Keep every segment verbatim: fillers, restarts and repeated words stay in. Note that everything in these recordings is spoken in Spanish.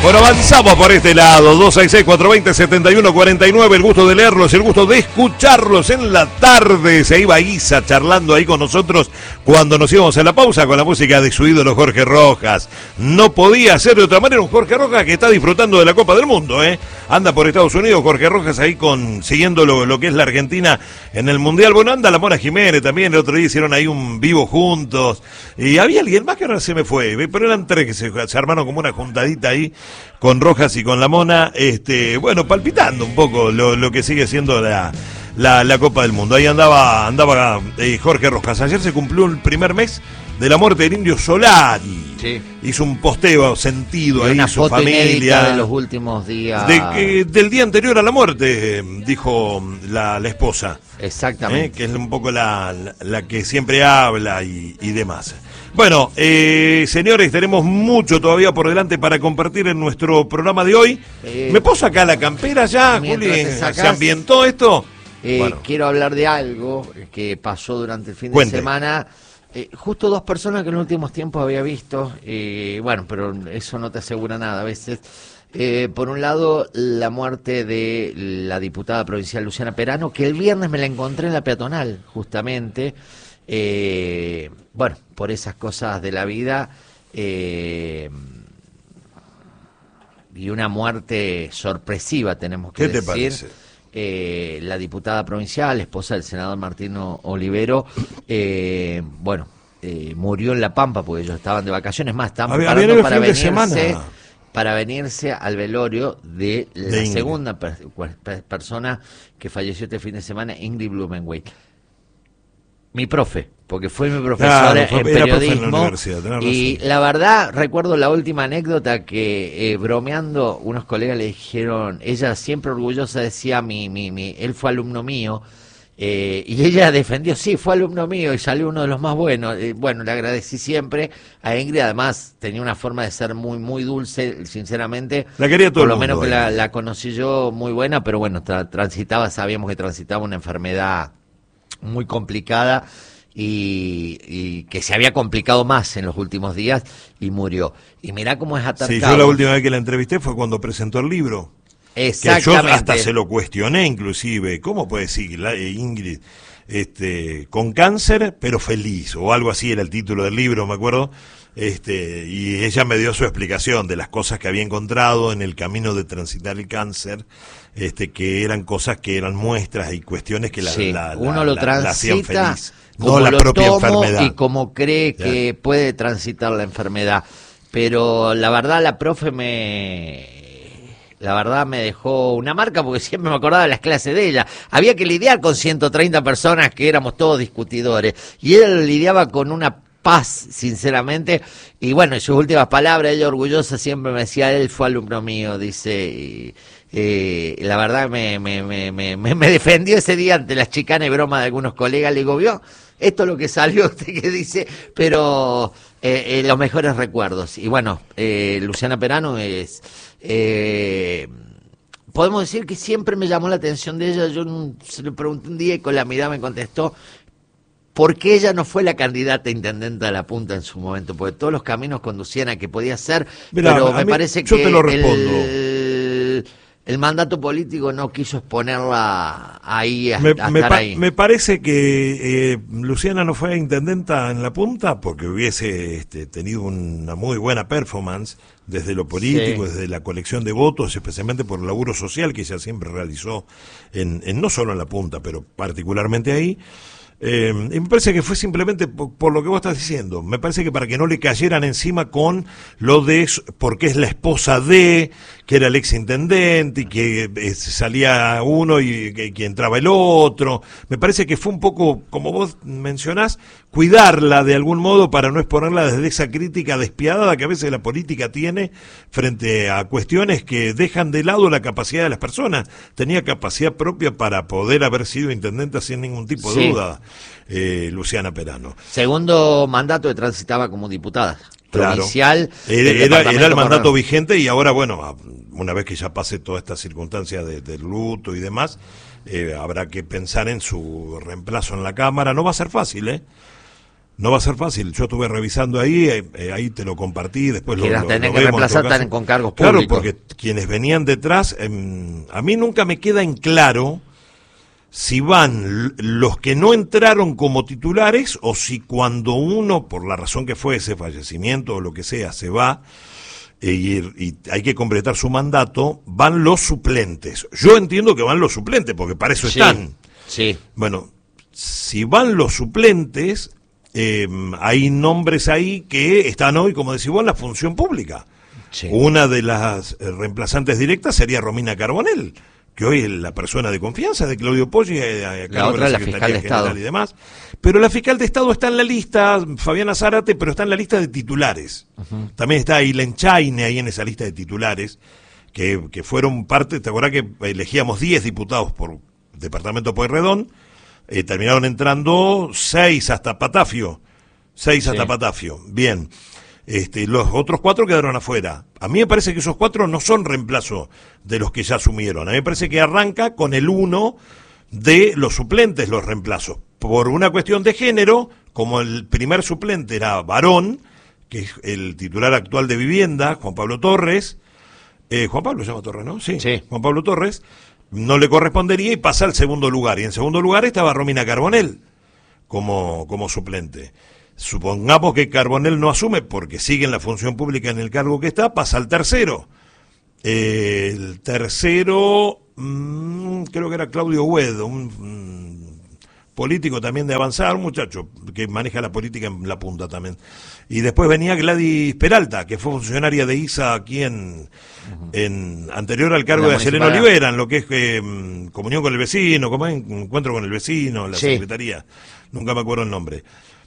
Bueno, avanzamos por este lado, dos seis seis, cuatro dos cero, siete uno cuatro nueve, el gusto de leerlos, el gusto de escucharlos en la tarde. Se iba Isa charlando ahí con nosotros cuando nos íbamos a la pausa con la música de su ídolo Jorge Rojas. No podía ser de otra manera, un Jorge Rojas que está disfrutando de la Copa del Mundo, ¿eh? Anda por Estados Unidos, Jorge Rojas ahí con siguiendo lo, lo que es la Argentina en el Mundial. Bueno, anda la Mona Jiménez también, el otro día hicieron ahí un vivo juntos. Y había alguien más que ahora se me fue, pero eran tres que se, se armaron como una juntadita ahí con Rojas y con la Mona, este, bueno, palpitando un poco lo, lo que sigue siendo la, la, la Copa del Mundo. Ahí andaba, andaba eh, Jorge Rojas. Ayer se cumplió el primer mes de la muerte del Indio Solari. Sí. Hizo un posteo sentido ahí, una su foto familia. De los últimos días. De, eh, del día anterior a la muerte, dijo la, la esposa. Exactamente. Eh, que es un poco la, la, la que siempre habla y, y demás. Bueno, eh, señores, tenemos mucho todavía por delante para compartir en nuestro programa de hoy. Eh, ¿Me puedo sacar la campera ya, Juli? Sacás, ¿se ambientó esto? Eh, bueno. Quiero hablar de algo que pasó durante el fin Cuente. de semana. Eh, justo dos personas que en los últimos tiempos había visto, eh, bueno, pero eso no te asegura nada a veces. Eh, por un lado, la muerte de la diputada provincial Luciana Perano, que el viernes me la encontré en la peatonal, justamente. Eh, bueno, por esas cosas de la vida, eh, y una muerte sorpresiva, tenemos que ¿Qué te decir. parece? Eh, la diputada provincial, esposa del senador Martín Olivero, eh, bueno, eh, murió en La Pampa porque ellos estaban de vacaciones, más estaban Había, preparando había para fin de venirse, semana. para venirse al velorio de la de segunda per, per, persona que falleció este fin de semana, Ingrid Blumenweit. Mi profe, porque fue mi profesora claro, fue, en era periodismo, profe en la universidad, y la verdad recuerdo la última anécdota que eh, bromeando unos colegas le dijeron, ella siempre orgullosa decía, mi, mi, mi, él fue alumno mío, eh, y ella defendió, sí, fue alumno mío y salió uno de los más buenos. Eh, bueno, le agradecí siempre a Ingrid, además tenía una forma de ser muy muy dulce, sinceramente, la quería todo por lo el mundo, menos que eh. la, la conocí yo, muy buena, pero bueno, tra transitaba, sabíamos que transitaba una enfermedad muy complicada y, y que se había complicado más en los últimos días y murió. Y mirá cómo es atarcado. Sí, yo la última vez que la entrevisté fue cuando presentó el libro. Exactamente. Que yo hasta se lo cuestioné inclusive. ¿Cómo puede decir la, eh, Ingrid este, con cáncer pero feliz? O algo así era el título del libro, me acuerdo. Este, y ella me dio su explicación de las cosas que había encontrado en el camino de transitar el cáncer, este, que eran cosas que eran muestras y cuestiones que la, sí, la, uno la, lo la, transita la hacían feliz, como no la lo propia tomo enfermedad. Y como cree que ya. puede transitar la enfermedad. Pero la verdad la profe me... La verdad me dejó una marca porque siempre me acordaba de las clases de ella. Había que lidiar con ciento treinta personas que éramos todos discutidores. Y él lidiaba con una paz, sinceramente. Y bueno, en sus últimas palabras, ella orgullosa siempre me decía, él fue alumno mío, dice. Y, eh, la verdad me, me, me, me, me defendió ese día ante las chicanas y bromas de algunos colegas. Le digo, vio, esto es lo que salió usted que dice, pero eh, eh, los mejores recuerdos. Y bueno, eh, Luciana Perano es... Eh, podemos decir que siempre me llamó la atención de ella. Yo se le pregunté un día y con la mirada me contestó por qué ella no fue la candidata a intendente de La Punta en su momento, porque todos los caminos conducían a que podía ser. Mirá, pero me mí, parece que el, el mandato político no quiso exponerla ahí a, me, a me estar pa ahí. Me parece que eh, Luciana no fue intendenta en La Punta porque hubiese este, tenido una muy buena performance desde lo político, sí. desde la colección de votos, especialmente por el laburo social que ella siempre realizó, en, en no solo en La Punta, pero particularmente ahí. Eh, y me parece que fue simplemente por, por lo que vos estás diciendo. Me parece que para que no le cayeran encima con lo de porque es la esposa de, que era el ex intendente y que eh, salía uno y que, que entraba el otro. Me parece que fue un poco, como vos mencionás, cuidarla de algún modo para no exponerla desde esa crítica despiadada que a veces la política tiene frente a cuestiones que dejan de lado la capacidad de las personas. Tenía capacidad propia para poder haber sido intendente sin ningún tipo de sí. duda. Eh, Luciana Perano. Segundo mandato que transitaba como diputada claro. provincial. Era, era, era el mandato Corral. vigente y ahora, bueno, una vez que ya pase toda esta circunstancia de, de luto y demás, eh, habrá que pensar en su reemplazo en la Cámara. No va a ser fácil, ¿eh? No va a ser fácil, yo estuve revisando ahí, eh, ahí te lo compartí, después que lo, las lo, tenés lo que vemos reemplazar tan con cargos públicos. Claro, porque quienes venían detrás, eh, a mí nunca me queda en claro si van los que no entraron como titulares o si cuando uno, por la razón que fue ese fallecimiento o lo que sea, se va eh, y, y hay que completar su mandato, van los suplentes. Yo entiendo que van los suplentes, porque para eso sí, están. Sí. Bueno, si van los suplentes, eh, hay nombres ahí que están hoy, como decís vos, en la función pública. Sí. Una de las eh, reemplazantes directas sería Romina Carbonell, que hoy es la persona de confianza de Claudio Poggi, eh, la otra, la fiscal de Estado y demás. Pero la fiscal de Estado está en la lista, Fabiana Zárate, pero está en la lista de titulares. Uh-huh. También está Ilen Chaine ahí en esa lista de titulares, que, que fueron parte, ¿te acordás que elegíamos diez diputados por departamento Pueyrredón? Eh, terminaron entrando seis hasta Patafio, seis sí. hasta Patafio, bien. Este, los otros cuatro quedaron afuera. A mí me parece que esos cuatro no son reemplazo de los que ya asumieron. A mí me parece que arranca con el uno de los suplentes, los reemplazos. Por una cuestión de género, como el primer suplente era varón, que es el titular actual de Vivienda, Juan Pablo Torres, eh, Juan Pablo se llama Torres, ¿no? Sí, sí, Juan Pablo Torres, no le correspondería y pasa al segundo lugar. Y en segundo lugar estaba Romina Carbonell como, como suplente. Supongamos que Carbonell no asume porque sigue en la función pública en el cargo que está, pasa al tercero. Eh, el tercero, mmm, creo que era Claudio Huedo, un mmm, político también de avanzar, un muchacho que maneja la política en la punta también. Y después venía Gladys Peralta, que fue funcionaria de I S A aquí en, uh-huh. en anterior al cargo de Sereno Olivera, en lo que es eh, comunión con el vecino, como es, encuentro con el vecino, la sí. secretaría, nunca me acuerdo el nombre.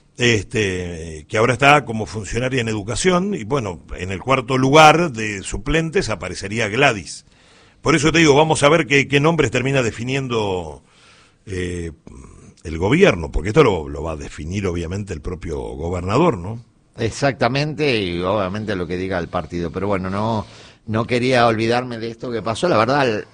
Este, que ahora está como funcionaria en educación, y bueno, en el cuarto lugar de suplentes aparecería Gladys. Por eso te digo, vamos a ver qué, qué nombres termina definiendo eh, el gobierno, porque esto lo, lo va a definir obviamente el propio gobernador, ¿no? Exactamente, y obviamente lo que diga el partido, pero bueno, no, no quería olvidarme de esto que pasó, la verdad... El,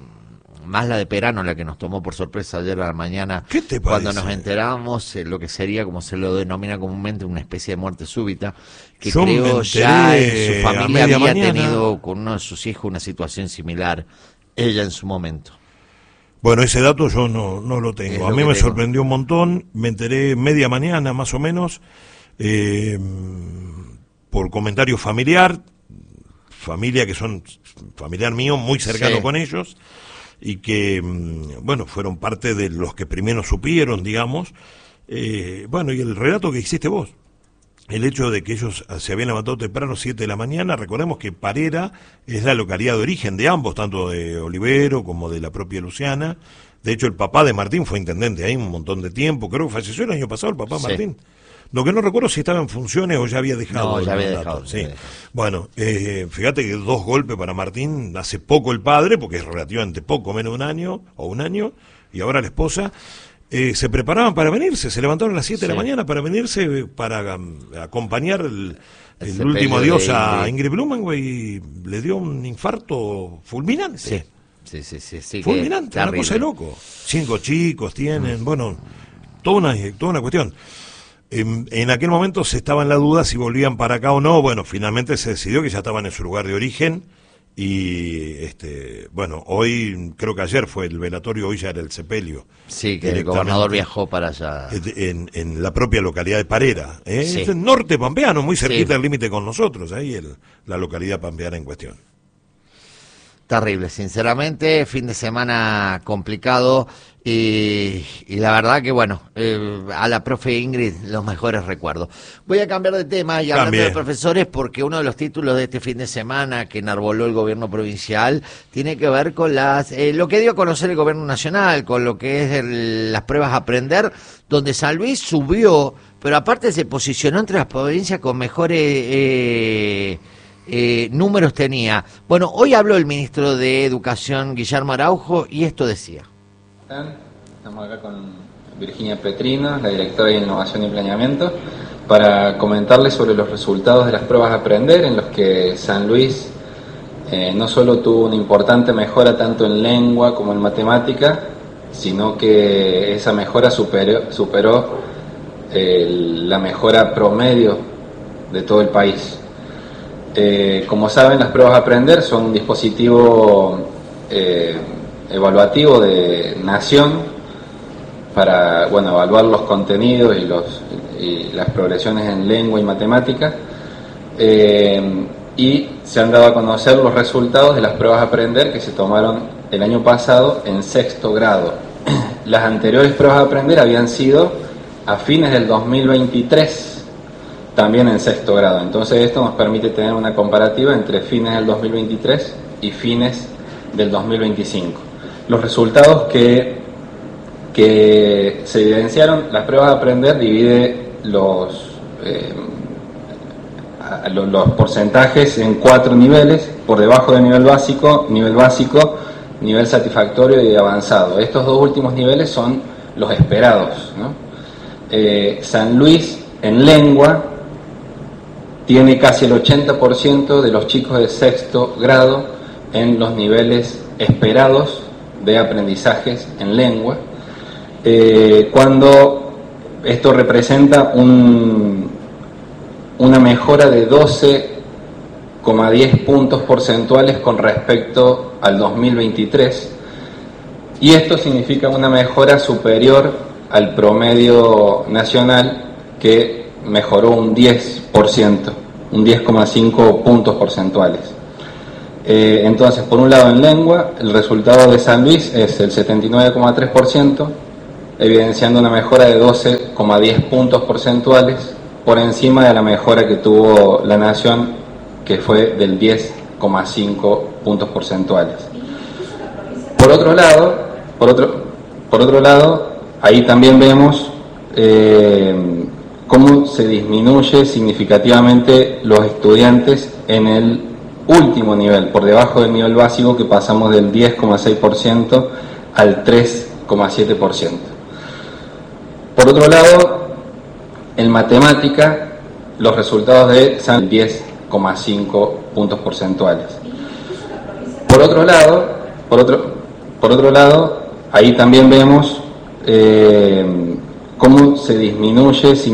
más la de Perano, la que nos tomó por sorpresa ayer a la mañana, ¿qué te cuando nos enterábamos eh, lo que sería, como se lo denomina comúnmente, una especie de muerte súbita, que Yo creo ya en su familia había mañana. tenido con uno de sus hijos una situación similar, ella en su momento. Bueno, ese dato yo no, no lo tengo. A mí me tengo. sorprendió un montón, me enteré media mañana más o menos, eh, por comentario familiar, familia que son familiar mío, muy cercano sí. con ellos, y que, bueno, fueron parte de los que primero supieron, digamos, eh, bueno, y el relato que hiciste vos, el hecho de que ellos se habían levantado temprano, siete de la mañana, recordemos que Parera es la localidad de origen de ambos, tanto de Olivero como de la propia Luciana, de hecho el papá de Martín fue intendente ahí un montón de tiempo, creo que falleció el año pasado el papá sí. Martín. Lo que no recuerdo si estaba en funciones o ya había dejado. No, ya había dejado, sí. había dejado. Bueno, eh, fíjate que dos golpes para Martín, hace poco el padre, porque es relativamente poco, menos de un año, o un año, y ahora la esposa, eh, se preparaban para venirse, se levantaron a las siete sí. de la mañana para venirse, para um, acompañar el, el último adiós a Ingrid Blumenweg, y le dio un infarto fulminante. Sí, sí, sí, sí. sí fulminante, una cosa de loco. Cinco chicos tienen, mm. bueno, toda una, toda una cuestión. En, en aquel momento se estaba en la duda si volvían para acá o no. Bueno, finalmente se decidió que ya estaban en su lugar de origen y, este, bueno, hoy, creo que ayer fue el velatorio, hoy ya era el sepelio. Sí, que el gobernador viajó para allá. En, en la propia localidad de Parera, ¿eh? Sí. Es el norte pampeano, muy cerquita sí. del límite con nosotros, ahí el, la localidad pampeana en cuestión. Terrible, sinceramente, fin de semana complicado y, y la verdad que bueno, eh, a la profe Ingrid los mejores recuerdos. Voy a cambiar de tema y hablando de profesores porque uno de los títulos de este fin de semana que enarboló el gobierno provincial tiene que ver con las eh, lo que dio a conocer el gobierno nacional, con lo que es el, las pruebas a aprender, donde San Luis subió, pero aparte se posicionó entre las provincias con mejores... Eh, Eh, números tenía. Bueno, hoy habló el ministro de Educación, Guillermo Araujo, y esto decía. Estamos acá con Virginia Petrino, la directora de Innovación y Planeamiento, para comentarles sobre los resultados de las pruebas a aprender, en los que San Luis eh, no solo tuvo una importante mejora tanto en lengua como en matemática, sino que esa mejora superó, superó eh, la mejora promedio de todo el país. Eh, como saben, las pruebas Aprender son un dispositivo eh, evaluativo de Nación para, bueno, evaluar los contenidos y, los, y las progresiones en lengua y matemática. Eh, y se han dado a conocer los resultados de las pruebas Aprender que se tomaron el año pasado en sexto grado. Las anteriores pruebas Aprender habían sido a fines del dos mil veintitrés, también en sexto grado. Entonces esto nos permite tener una comparativa entre fines del dos mil veintitrés y fines del dos mil veinticinco. Los resultados que, que se evidenciaron, las pruebas Aprender divide los, eh, los, los porcentajes en cuatro niveles: por debajo del nivel básico, nivel básico, nivel satisfactorio y avanzado. Estos dos últimos niveles son los esperados, ¿no? Eh, San Luis en lengua tiene casi el ochenta por ciento de los chicos de sexto grado en los niveles esperados de aprendizajes en lengua, eh, cuando esto representa un, una mejora de doce coma diez puntos porcentuales con respecto al dos mil veintitrés, y esto significa una mejora superior al promedio nacional, que mejoró un diez por ciento, un diez coma cinco puntos porcentuales. Eh, entonces, por un lado en lengua, el resultado de San Luis es el setenta y nueve coma tres por ciento, evidenciando una mejora de doce coma diez puntos porcentuales, por encima de la mejora que tuvo la Nación, que fue del diez coma cinco puntos porcentuales. Por otro lado, por otro, por otro lado, ahí también vemos eh, cómo se disminuye significativamente los estudiantes en el último nivel, por debajo del nivel básico, que pasamos del diez coma seis por ciento al tres coma siete por ciento. Por otro lado, en matemática, los resultados de San diez coma cinco puntos porcentuales. Por otro lado, por otro, por otro lado, ahí también vemos eh, cómo se disminuye